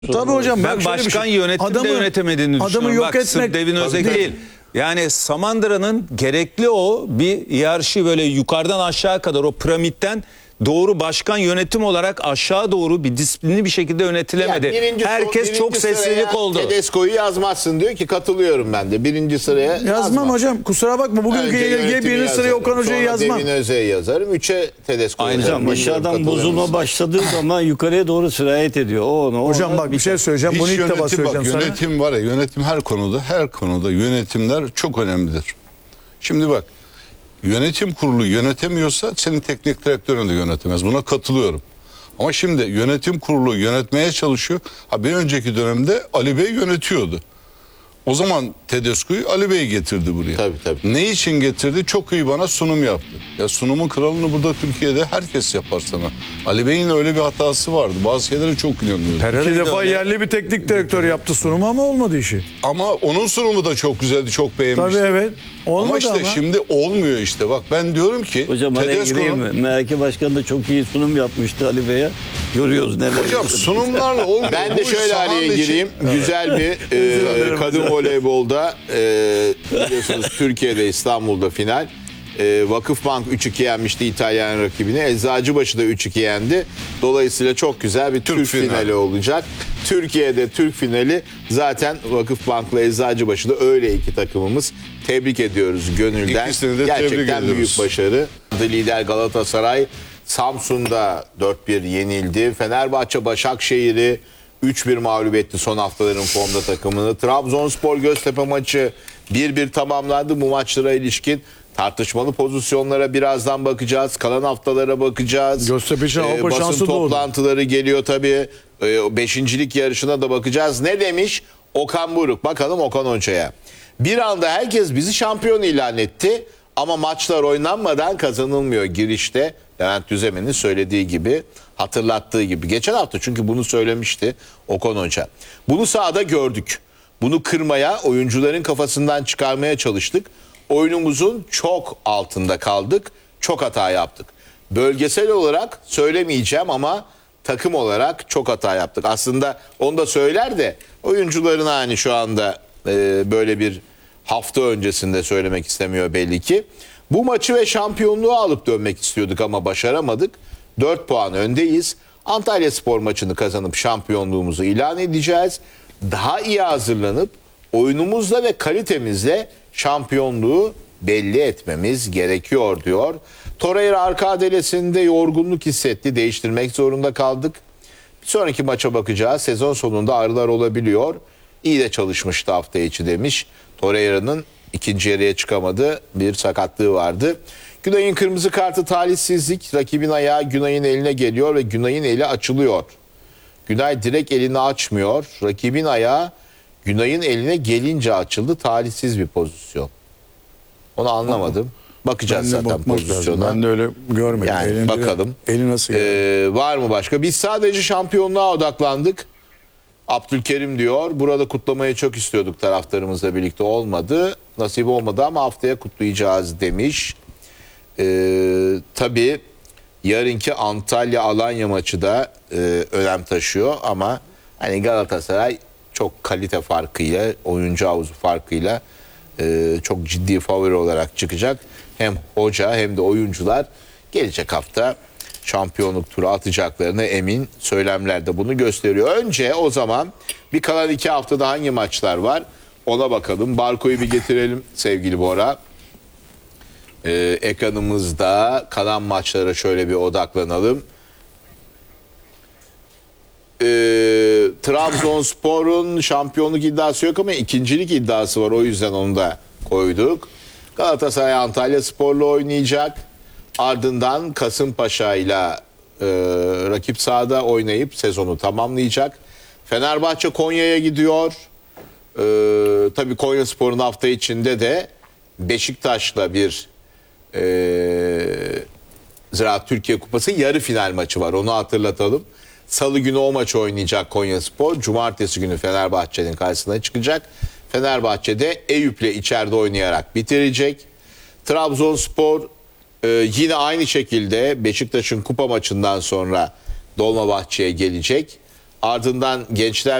Tabii hocam. Ben başkan yönetim de yönetemediğini adamı düşünüyorum. yok Bak, etmek sırf Devin Özek değil. Yani Samandıra'nın gerekli o bir hiyerarşi, böyle yukarıdan aşağı kadar o piramitten doğru başkan yönetim olarak aşağı doğru bir disiplinli bir şekilde yönetilemedi. Yani Herkes çok sessizlik oldu. Tedesco'yu yazmazsın diyor ki, katılıyorum ben de. Birinci sıraya Yazmam hocam. Kusura bakma. Bugünkü yenilgiye birinci sıraya Okan Hoca'yı yazmam. Devin Özek'i yazarım. 3'e Tedesco'yu yazarım. Aşağıdan bozulma başladığı zaman yukarıya doğru sirayet ediyor. Hocam bak bir şey söyleyeceğim. Bunu ilk defa söyleyeceğim sana. Yönetim var ya, yönetim her konuda yönetimler çok önemlidir. Şimdi bak, yönetim kurulu yönetemiyorsa senin teknik direktörün de yönetemez. Buna katılıyorum. Ama şimdi yönetim kurulu yönetmeye çalışıyor. Bir önceki dönemde Ali Bey yönetiyordu. O zaman Tedesco'yu Ali Bey getirdi buraya. Tabii. Ne için getirdi? Çok iyi bana sunum yaptı. Ya sunumun kralını burada Türkiye'de herkes yapar sana. Ali Bey'in öyle bir hatası vardı. Bazı şeylere çok inanıyordu. İki defa yerli bir teknik direktör yaptı sunumu ama olmadı işi. Ama onun sunumu da çok güzeldi. Çok beğenmiştim. Tabii evet. Olmadı ama şimdi olmuyor işte. Bak ben diyorum ki hocam araya gireyim mi? MHK Başkanı da çok iyi sunum yapmıştı Ali Bey'e. Görüyoruz neler. Hocam sunumlarla olmuyor. Ben de şöyle araya gireyim. Güzel bir kadın voleybolda biliyorsunuz Türkiye'de, İstanbul'da final. Vakıfbank 3-2 yenmişti İtalyan rakibini. Eczacıbaşı da 3-2 yendi. Dolayısıyla çok güzel bir Türk finali olacak. Türkiye'de Türk finali zaten Vakıfbank'la Eczacıbaşı da öyle iki takımımız. Tebrik ediyoruz gönülden. İkisini de gerçekten büyük başarı. Lider Galatasaray Samsun'da 4-1 yenildi. Fenerbahçe Başakşehir'i 3-1 mağlup etti son haftaların formda takımını. Trabzonspor Göztepe maçı 1-1 tamamlandı. Bu maçlara ilişkin tartışmalı pozisyonlara birazdan bakacağız. Kalan haftalara bakacağız. Göztepe için Avrupa basın şansı doğdu. toplantıları geliyor tabii. Beşincilik yarışına da bakacağız. Ne demiş Okan Buruk? Bakalım Okan Hoca'ya. Bir anda herkes bizi şampiyon ilan etti. Ama maçlar oynanmadan kazanılmıyor girişte. Levent Düzemen'in söylediği gibi, hatırlattığı gibi. Geçen hafta çünkü bunu söylemişti Okan Hoca. Bunu sahada gördük. Bunu kırmaya, oyuncuların kafasından çıkarmaya çalıştık. Oyunumuzun çok altında kaldık. Çok hata yaptık. Bölgesel olarak söylemeyeceğim ama takım olarak çok hata yaptık. Aslında onu da söyler de oyuncuların hani şu anda böyle bir hafta öncesinde söylemek istemiyor belli ki. Bu maçı ve şampiyonluğu alıp dönmek istiyorduk ama başaramadık. 4 puan öndeyiz. Antalyaspor maçını kazanıp şampiyonluğumuzu ilan edeceğiz. Daha iyi hazırlanıp oyunumuzla ve kalitemizle şampiyonluğu belli etmemiz gerekiyor diyor. Torreira arka adelesinde yorgunluk hissetti. Değiştirmek zorunda kaldık. Bir sonraki maça bakacağız. Sezon sonunda ağrılar olabiliyor. İyi de çalışmıştı hafta içi demiş. Torreira'nın ikinci yarıya çıkamadı. Bir sakatlığı vardı. Günay'ın kırmızı kartı talihsizlik. Rakibin ayağı Günay'ın eline geliyor ve Günay'ın eli açılıyor. Günay direkt elini açmıyor. Rakibin ayağı Günay'ın eline gelince açıldı. Talihsiz bir pozisyon. Onu anlamadım. Bakacağız zaten pozisyona. Ben de öyle görmedim. Yani bakalım. Eli nasıl var mı başka? Biz sadece şampiyonluğa odaklandık. Abdülkerim diyor. Burada kutlamayı çok istiyorduk taraftarımızla birlikte, olmadı. Nasip olmadı ama haftaya kutlayacağız demiş. Tabii yarınki Antalya-Alanya maçı da önem taşıyor ama hani Galatasaray çok kalite farkıyla, oyuncu havuzu farkıyla çok ciddi favori olarak çıkacak. Hem hoca hem de oyuncular gelecek hafta şampiyonluk turu atacaklarına emin, söylemler de bunu gösteriyor. Önce o zaman bir kalan 2 haftada hangi maçlar var ona bakalım. Barko'yu bir getirelim sevgili Bora. Ekranımızda kalan maçlara şöyle bir odaklanalım. Trabzonspor'un şampiyonluk iddiası yok ama ikincilik iddiası var. O yüzden onu da koyduk. Galatasaray Antalyaspor'la oynayacak. Ardından Kasımpaşa ile rakip sahada oynayıp sezonu tamamlayacak. Fenerbahçe Konya'ya gidiyor. Tabii Konyaspor'un hafta içinde de Beşiktaş'la bir Ziraat Türkiye Kupası yarı final maçı var. Onu hatırlatalım. Salı günü o maçı oynayacak Konyaspor. Cumartesi günü Fenerbahçe'nin karşısına çıkacak. Fenerbahçe'de Eyüp'le içeride oynayarak bitirecek. Trabzonspor yine aynı şekilde Beşiktaş'ın kupa maçından sonra Dolmabahçe'ye gelecek. ardından Gençler